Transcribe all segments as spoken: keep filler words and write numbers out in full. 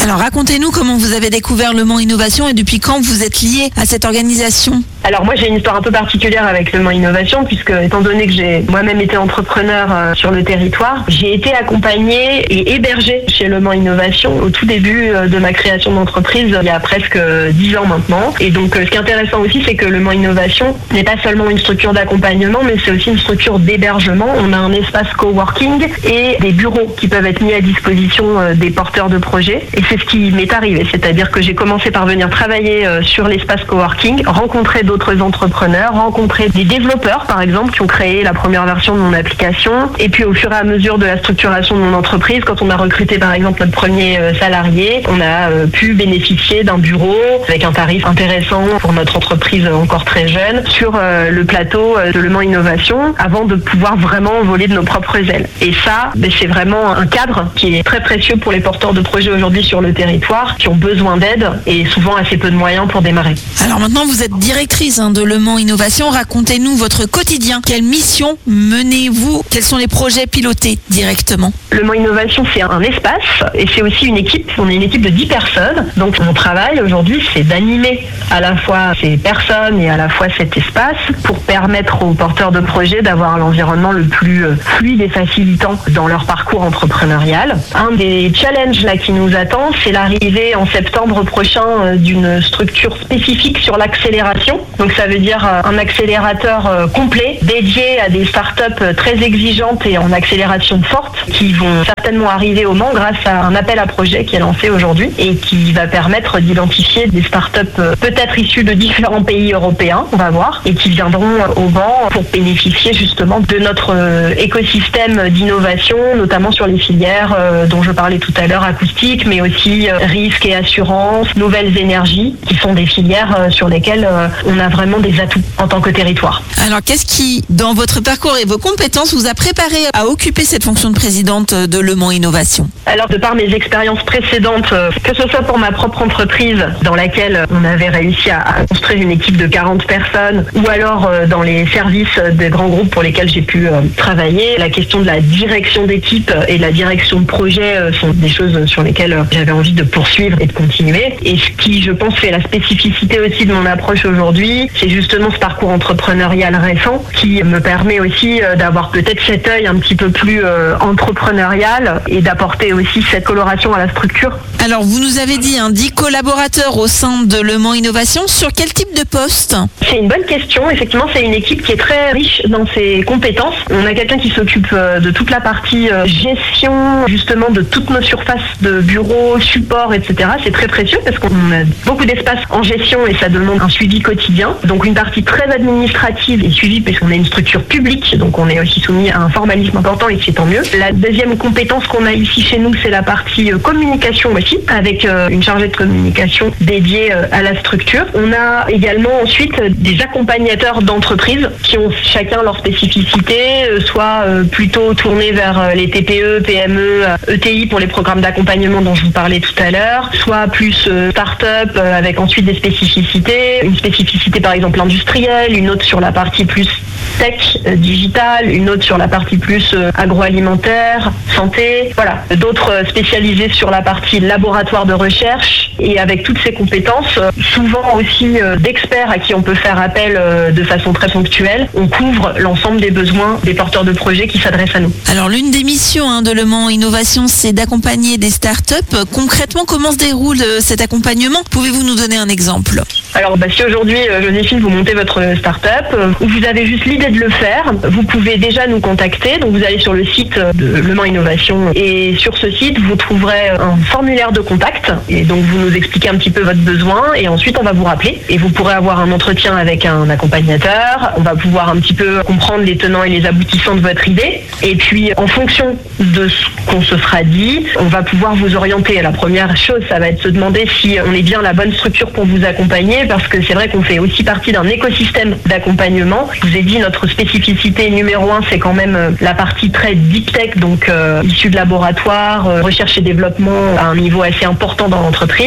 Alors racontez-nous comment vous avez découvert Le Mans Innovation et depuis quand vous êtes lié à cette organisation. Alors moi j'ai une histoire un peu particulière avec Le Mans Innovation puisque étant donné que j'ai moi-même été entrepreneur euh, sur le territoire, j'ai été accompagnée et hébergée chez Le Mans Innovation au tout début euh, de ma création d'entreprise il y a presque dix ans maintenant. Et donc euh, ce qui est intéressant aussi c'est que Le Mans Innovation n'est pas seulement une structure d'accompagnement mais c'est aussi une structure d'hébergement. On a un espace coworking et des bureaux qui peuvent être mis à disposition euh, des porteurs de projets. Et c'est ce qui m'est arrivé, c'est-à-dire que j'ai commencé par venir travailler euh, sur l'espace coworking, rencontrer d'autres entrepreneurs, rencontrer des développeurs par exemple qui ont créé la première version de mon application et puis au fur et à mesure de la structuration de mon entreprise, quand on a recruté par exemple notre premier euh, salarié, on a euh, pu bénéficier d'un bureau avec un tarif intéressant pour notre entreprise encore très jeune sur euh, le plateau euh, de Le Mans Innovation avant de pouvoir vraiment voler de nos propres ailes. Et ça, ben, c'est vraiment un cadre qui est très précieux pour les porteurs de projets aujourd'hui sur le territoire qui ont besoin d'aide et souvent assez peu de moyens pour démarrer. Alors maintenant vous êtes directrice hein, de Le Mans Innovation, racontez-nous votre quotidien. Quelle mission menez-vous? Quels sont les projets pilotés directement? Le Mans Innovation c'est un espace et c'est aussi une équipe. On est une équipe de dix personnes. Donc mon travail aujourd'hui c'est d'animer à la fois ces personnes et à la fois cet espace pour permettre aux porteurs de projets d'avoir l'environnement le plus fluide et facilitant dans leur parcours entrepreneurial. Un des challenges là qui nous attend, c'est l'arrivée en septembre prochain d'une structure spécifique sur l'accélération. Donc ça veut dire un accélérateur complet dédié à des startups très exigeantes et en accélération forte qui vont certainement arriver au Mans grâce à un appel à projet qui est lancé aujourd'hui et qui va permettre d'identifier des startups peut-être issues de différents pays européens, on va voir, et qui viendront au Mans pour bénéficier justement de notre écosystème d'innovation, notamment sur les filières dont je parlais tout à l'heure, acoustique, mais aussi risque et assurance, nouvelles énergies, qui sont des filières sur lesquelles on a vraiment des atouts en tant que territoire. Alors qu'est-ce qui, dans votre parcours et vos compétences, vous a préparé à occuper cette fonction de présidente de Le Mans Innovation? Alors de par mes expériences précédentes, que ce soit pour ma propre entreprise dans laquelle on avait réussi à construire une équipe de quarante personnes ou alors dans les services des grands groupes pour lesquels j'ai pu travailler, la question de la direction d'équipe et de la direction de projet sont des choses sur lesquelles j'avais envie de poursuivre et de continuer. Et ce qui, je pense, fait la spécificité aussi de mon approche aujourd'hui, c'est justement ce parcours entrepreneurial récent qui me permet aussi d'avoir peut-être cet œil un petit peu plus euh, entrepreneurial et d'apporter aussi cette coloration à la structure. Alors, vous nous avez dit hein, dix collaborateurs au sein de Le Mans Innovation. Sur quel type de poste? C'est une bonne question. Effectivement, c'est une équipe qui est très riche dans ses compétences. On a quelqu'un qui s'occupe de toute la partie gestion, justement, de toutes nos surfaces de bureaux, support, et cetera. C'est très précieux parce qu'on a beaucoup d'espace en gestion et ça demande un suivi quotidien. Donc, une partie très administrative et suivie puisqu'on est une structure publique. Donc, on est aussi soumis à un formalisme important et c'est tant mieux. La deuxième compétence qu'on a ici chez nous, c'est la partie communication aussi, avec une chargée de communication dédiée à la structure. On a également ensuite des accompagnateurs d'entreprises qui ont chacun leur spécificité, soit plutôt tournés vers les T P E, P M E, E T I pour les programmes d'accompagnement dont je vous parlais tout à l'heure, soit plus start-up avec ensuite des spécificités, une spécificité par exemple industrielle, une autre sur la partie plus tech, euh, digital, une autre sur la partie plus euh, agroalimentaire, santé, voilà. D'autres euh, spécialisés sur la partie laboratoire de recherche et avec toutes ces compétences, euh, souvent aussi euh, d'experts à qui on peut faire appel euh, de façon très ponctuelle. On couvre l'ensemble des besoins des porteurs de projets qui s'adressent à nous. Alors l'une des missions hein, de Le Mans Innovation, c'est d'accompagner des startups. Concrètement, comment se déroule euh, cet accompagnement? Pouvez-vous nous donner un exemple? Alors bah, si aujourd'hui, euh, Joséphine, vous montez votre start-up, euh, ou vous avez juste l'idée de le faire, vous pouvez déjà nous contacter. Donc vous allez sur le site de Le Mans Innovation et sur ce site, vous trouverez un formulaire de contact et donc vous nous expliquez un petit peu votre besoin et ensuite on va vous rappeler et vous pourrez avoir un entretien avec un accompagnateur. On va pouvoir un petit peu comprendre les tenants et les aboutissants de votre idée et puis en fonction de ce qu'on se sera dit, on va pouvoir vous orienter. La première chose, ça va être de se demander si on est bien la bonne structure pour vous accompagner parce que c'est vrai qu'on fait aussi partie d'un écosystème d'accompagnement. Je vous ai dit, notre spécificité numéro un, c'est quand même la partie très deep tech, donc euh, issue de laboratoire, euh, recherche et développement à un niveau assez important dans l'entreprise.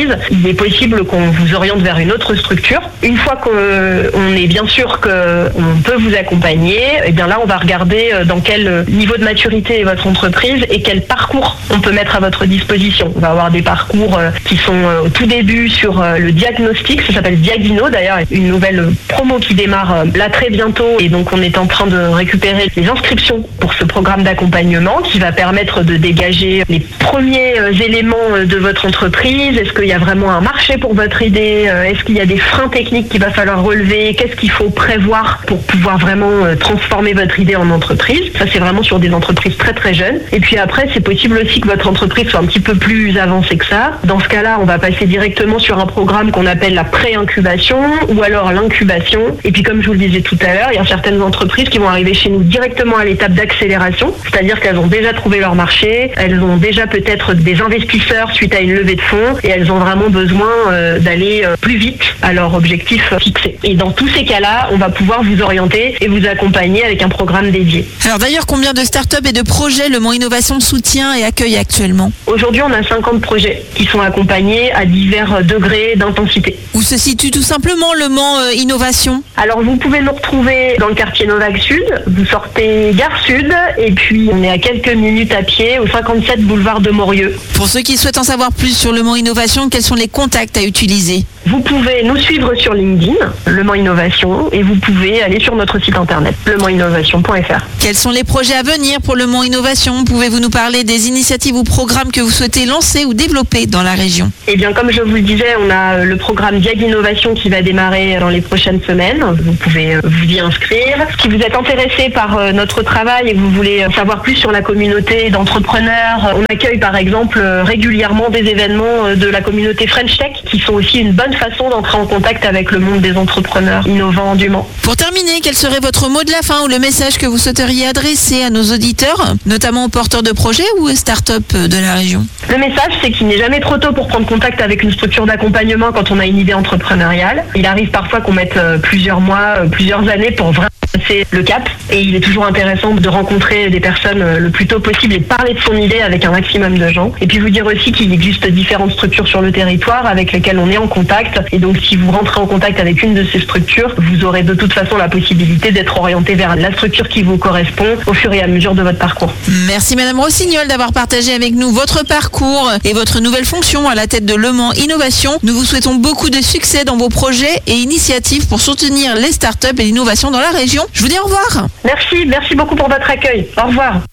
entreprise, il est possible qu'on vous oriente vers une autre structure. Une fois qu'on est bien sûr qu'on peut vous accompagner, et bien là on va regarder dans quel niveau de maturité est votre entreprise et quel parcours on peut mettre à votre disposition. On va avoir des parcours qui sont au tout début sur le diagnostic, ça s'appelle Diagino d'ailleurs, une nouvelle promo qui démarre là très bientôt, et donc on est en train de récupérer les inscriptions pour ce programme d'accompagnement qui va permettre de dégager les premiers éléments de votre entreprise. Est-ce qu'il y a vraiment un marché pour votre idée? Est-ce qu'il y a des freins techniques qu'il va falloir relever? Qu'est-ce qu'il faut prévoir pour pouvoir vraiment transformer votre idée en entreprise? Ça, c'est vraiment sur des entreprises très très jeunes. Et puis après, c'est possible aussi que votre entreprise soit un petit peu plus avancée que ça. Dans ce cas-là, on va passer directement sur un programme qu'on appelle la pré-incubation ou alors l'incubation. Et puis comme je vous le disais tout à l'heure, il y a certaines entreprises qui vont arriver chez nous directement à l'étape d'accélération, c'est-à-dire qu'elles ont déjà trouvé leur marché, elles ont déjà peut-être des investisseurs suite à une levée de fonds et elles ont vraiment besoin euh, d'aller euh, plus vite à leur objectif fixé. Et dans tous ces cas-là, on va pouvoir vous orienter et vous accompagner avec un programme dédié. Alors d'ailleurs, combien de startups et de projets Le Mans Innovation soutient et accueille actuellement? Aujourd'hui, on a cinquante projets qui sont accompagnés à divers degrés d'intensité. Où se situe tout simplement Le Mans euh, Innovation? Alors vous pouvez nous retrouver dans le quartier Novac Sud, vous sortez Gare Sud et puis on est à quelques minutes à pied au cinquante-sept boulevard de Morieux. Pour ceux qui souhaitent en savoir plus sur Le Mans Innovation, quels sont les contacts à utiliser? Vous pouvez nous suivre sur LinkedIn, Le Mans Innovation, et vous pouvez aller sur notre site internet, le mans innovation point f r. Quels sont les projets à venir pour Le Mans Innovation? Pouvez-vous nous parler des initiatives ou programmes que vous souhaitez lancer ou développer dans la région? Eh bien, comme je vous le disais, on a le programme Diag Innovation qui va démarrer dans les prochaines semaines. Vous pouvez vous y inscrire. Si vous êtes intéressé par notre travail et que vous voulez savoir plus sur la communauté d'entrepreneurs, on accueille par exemple régulièrement des événements de la communauté French Tech qui sont aussi une bonne façon d'entrer en contact avec le monde des entrepreneurs innovants du Mans. Pour terminer, quel serait votre mot de la fin ou le message que vous souhaiteriez adresser à nos auditeurs, notamment aux porteurs de projets ou aux startups de la région? Le message, c'est qu'il n'est jamais trop tôt pour prendre contact avec une structure d'accompagnement quand on a une idée entrepreneuriale. Il arrive parfois qu'on mette plusieurs mois, plusieurs années pour vraiment passer le cap, et il est toujours intéressant de rencontrer des personnes le plus tôt possible et de parler de son idée avec un maximum de gens. Et puis vous dire aussi qu'il existe différentes structures sur le territoire avec lesquelles on est en contact, et donc si vous rentrez en contact avec une de ces structures, vous aurez de toute façon la possibilité d'être orienté vers la structure qui vous correspond au fur et à mesure de votre parcours. Merci Madame Rossignol d'avoir partagé avec nous votre parcours et votre nouvelle fonction à la tête de Le Mans Innovation. Nous vous souhaitons beaucoup de succès dans vos projets et initiatives pour soutenir les startups et l'innovation dans la région. Je vous dis au revoir. Merci, merci beaucoup pour votre accueil. Au revoir.